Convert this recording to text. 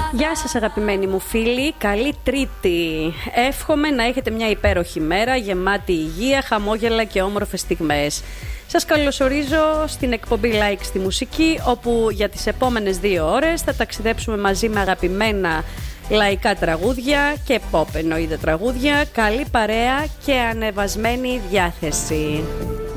Γεια σας αγαπημένοι μου φίλοι, καλή Τρίτη. Εύχομαι να έχετε μια υπέροχη μέρα γεμάτη υγεία, χαμόγελα και όμορφες στιγμές. Σας καλωσορίζω στην εκπομπή Like στη Μουσική, όπου για τις επόμενες 2 ώρες θα ταξιδέψουμε μαζί με αγαπημένα λαϊκά τραγούδια και pop εννοείται τραγούδια, καλή παρέα και ανεβασμένη διάθεση.